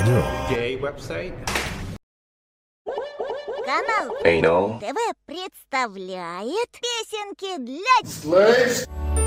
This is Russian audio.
нем. Гей-веб-сайт. Канал Anal. ТВ представляет песенки для...